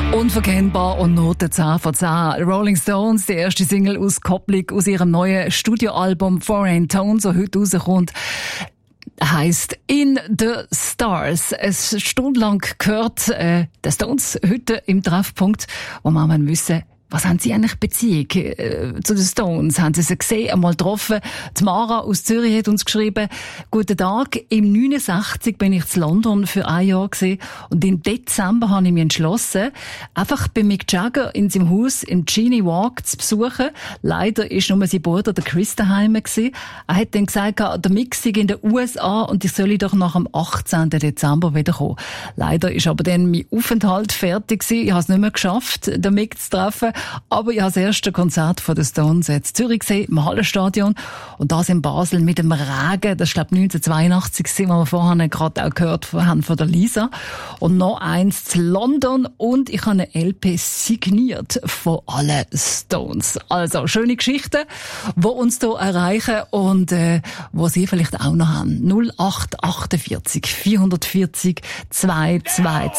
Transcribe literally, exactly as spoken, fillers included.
Unverkennbar und Note zehn von zehn. Rolling Stones, die erste Single aus Kopplung aus ihrem neuen Studioalbum Foreign Tones, das heute rauskommt, heisst In the Stars. Es stundenlang gehört, äh, der Stones heute im Treffpunkt, wo wir mal wissen, was haben Sie eigentlich Beziehung äh, zu den Stones? Haben Sie sie gesehen, einmal getroffen? Die Mara aus Zürich hat uns geschrieben, guten Tag, im neunundsechzig bin ich zu London für ein Jahr gewesen und im Dezember habe ich mich entschlossen, einfach bei Mick Jagger in seinem Haus im Genie Walk zu besuchen. Leider ist nur sein Bruder, der Chris, daheim gewesen. Er hat dann gesagt, der Mick sei in den U S A und ich soll doch nach dem achtzehnten Dezember wiederkommen. Leider ist aber dann mein Aufenthalt fertig gewesen. Ich habe es nicht mehr geschafft, den Mick zu treffen. Aber ich habe das erste Konzert von den Stones jetzt in Zürich gesehen, im Hallenstadion. Und das in Basel mit dem Regen. Das ist, glaube ich, neunzehnhundertzweiundachtzig, was wir vorhin gerade auch gehört haben von der Lisa. Und noch eins zu London. Und ich habe eine L P signiert von allen Stones. Also, schöne Geschichten, die uns hier erreichen und äh, die Sie vielleicht auch noch haben. null acht achtundvierzig vierhundertvierzig zweihundertzweiundzwanzig